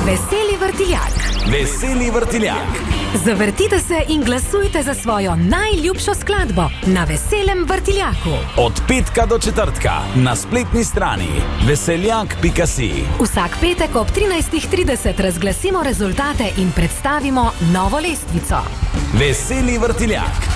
Veseli vrtiljak. Veseli vrtiljak. Zavrtite se in glasujte za svojo najljubšo skladbo na Veselem vrtiljaku. Od petka do četrtka na spletni strani veseljak.si. Vsak petek ob 13:30 razglasimo rezultate in predstavimo novo lestvico. Veseli vrtiljak.